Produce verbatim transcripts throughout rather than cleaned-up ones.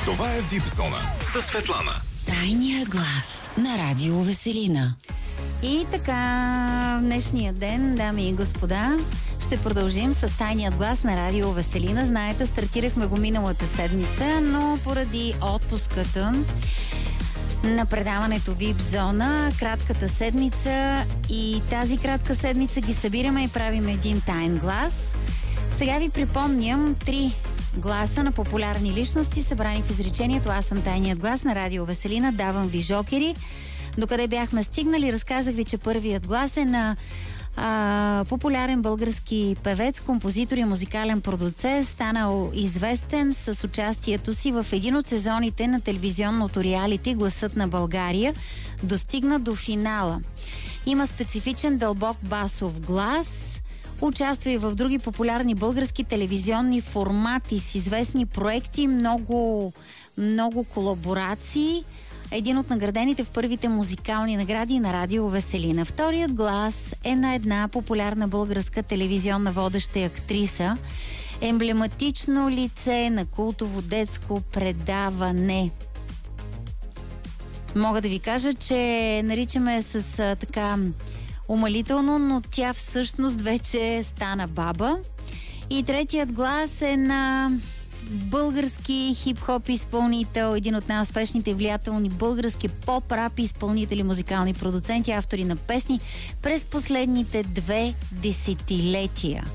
Това е Вип Зона със Светлана. Тайния глас на Радио Веселина. И така, в днешния ден, дами и господа, ще продължим с Тайният глас на Радио Веселина. Знаете, стартирахме го миналата седмица, но поради отпуската на предаването Вип Зона, кратката седмица и тази кратка седмица ги събираме и правим един таен глас. Сега ви припомням три гласа на популярни личности, събрани в изречението "Аз съм тайният глас" на Радио Веселина. Давам ви жокери. Докъде бяхме стигнали, разказах ви, че първият глас е на а, популярен български певец, композитор и музикален продуцент, станал известен с участието си в един от сезоните на телевизионното реалити "Гласът на България". Достигна до финала. Има специфичен дълбок басов глас. Участва и в други популярни български телевизионни формати с известни проекти, много, много колаборации. Един от наградените в първите музикални награди на Радио Веселина. Вторият глас е на една популярна българска телевизионна водеща и актриса. Емблематично лице на култово детско предаване. Мога да ви кажа, че наричаме с а, така умалително, но тя всъщност вече стана баба. И третият глас е на български хип-хоп изпълнител, един от най-успешните и влиятелни български поп-рап изпълнители, музикални продуценти, автори на песни през последните две десетилетия.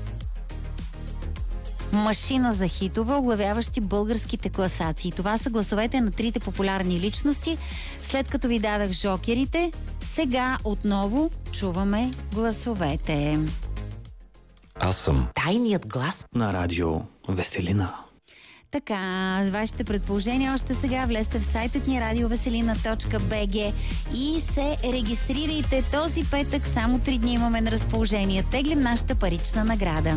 Машина за хитове, оглавяващи българските класации. Това са гласовете на трите популярни личности. След като ви дадах жокерите, сега отново чуваме гласовете. Аз съм Тайният глас на Радио Веселина. Така, с вашите предположения още сега влезте в сайтът ни радиовеселина точка би джи и се регистрирайте. Този петък само три дни имаме на разположение. Теглим нашата парична награда.